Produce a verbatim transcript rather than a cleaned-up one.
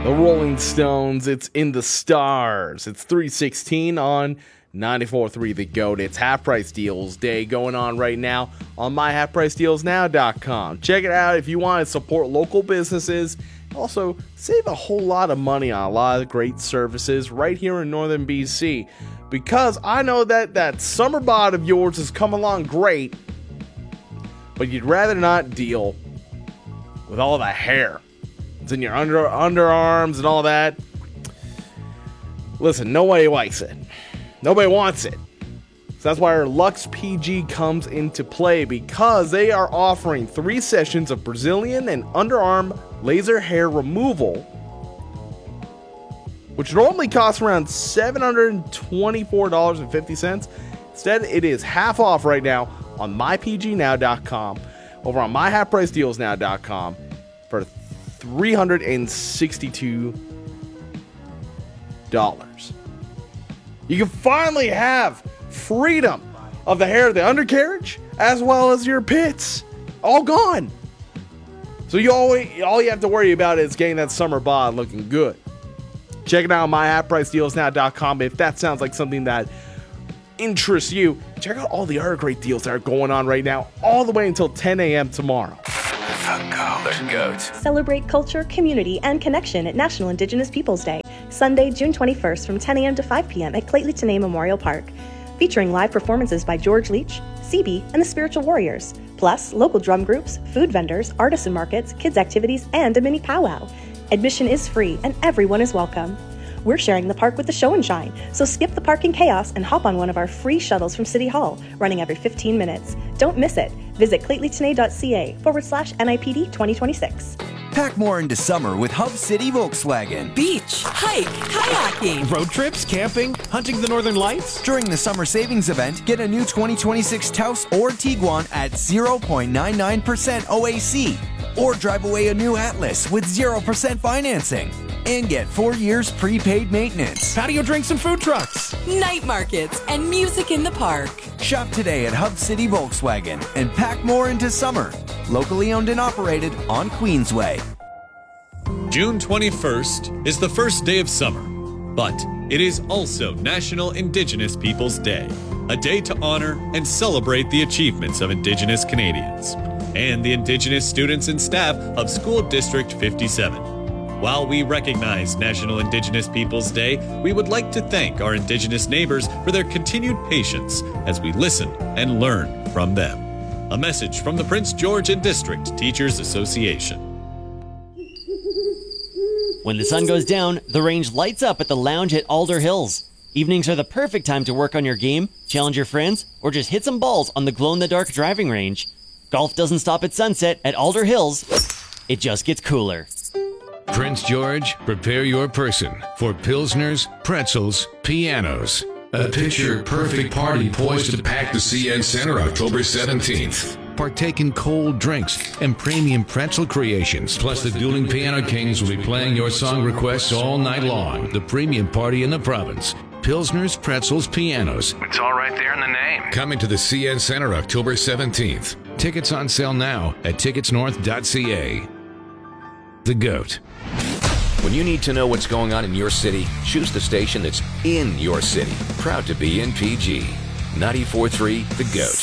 The Rolling Stones, it's in the stars. It's three sixteen on ninety-four point three The GOAT. It's Half Price Deals Day going on right now on my half price deals now dot com. Check it out if you want to support local businesses. Also, save a whole lot of money on a lot of great services right here in northern B C. Because I know that that summer bod of yours has come along great, but you'd rather not deal with all the hair. It's in your under underarms and all that. Listen, nobody likes it. Nobody wants it. So that's why our Lux P G comes into play, because they are offering three sessions of Brazilian and underarm laser hair removal, which normally costs around seven hundred twenty-four dollars and fifty cents. Instead, it is half off right now on my p g now dot com, over on my half price deals now dot com for three hundred sixty-two dollars. You can finally have freedom of the hair of the undercarriage as well as your pits. All gone. So you always, all you have to worry about is getting that summer bod looking good. Check it out on my half price deals now dot com if that sounds like something that interests you. Check out all the other great deals that are going on right now, all the way until ten a.m. tomorrow. The GOAT. Celebrate culture, community, and connection at National Indigenous Peoples Day, Sunday, June twenty-first from ten a.m. to five p.m. at Clayton Tenay Memorial Park, featuring live performances by George Leach, C B, and the Spiritual Warriors, plus local drum groups, food vendors, artisan markets, kids activities, and a mini powwow. Admission is free and everyone is welcome. We're sharing the park with the show and shine, so skip the parking chaos and hop on one of our free shuttles from City Hall, running every fifteen minutes. Don't miss it. Visit claytontenay.ca forward slash NIPD 2026. Pack more into summer with Hub City Volkswagen. Beach, hike, kayaking, road trips, camping, hunting the northern lights. During the summer savings event, get a new twenty twenty-six Taos or Tiguan at zero point nine nine percent O A C. Or drive away a new Atlas with zero percent financing. And get four years prepaid maintenance. Patio drinks and food trucks. night markets, and music in the park. Shop today at Hub City Volkswagen and pack more into summer. Locally owned and operated on Queensway. June twenty-first is the first day of summer, but it is also National Indigenous Peoples Day, a day to honor and celebrate the achievements of Indigenous Canadians and the Indigenous students and staff of School District fifty-seven. While we recognize National Indigenous Peoples Day, we would like to thank our Indigenous neighbors for their continued patience as we listen and learn from them. A message from the Prince George and District Teachers Association. When the sun goes down, the range lights up at the lounge at Alder Hills. Evenings are the perfect time to work on your game, challenge your friends, or just hit some balls on the glow-in-the-dark driving range. Golf doesn't stop at sunset at Alder Hills. It just gets cooler. Prince George, prepare your person for Pilsners, pretzels, pianos. A picture-perfect party poised to pack the C N Center October seventeenth. Partake in cold drinks and premium pretzel creations. Plus, the Dueling Piano Kings will be playing your song requests all night long. The premium party in the province. Pilsners, pretzels, pianos. It's all right there in the name. Coming to the C N Center October seventeenth. Tickets on sale now at tickets north dot c a. The GOAT. When you need to know what's going on in your city, choose the station that's in your city. Proud to be in P G. ninety-four point three The GOAT.